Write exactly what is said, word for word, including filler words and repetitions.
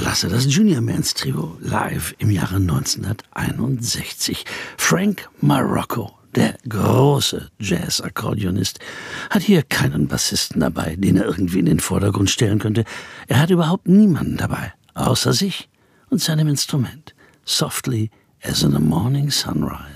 Klasse, das Junior Mans Trio live im Jahre neunzehnhunderteinundsechzig. Frank Marocco, der große Jazz-Akkordeonist, hat hier keinen Bassisten dabei, den er irgendwie in den Vordergrund stellen könnte. Er hat überhaupt niemanden dabei, außer sich und seinem Instrument. Softly as in a morning sunrise.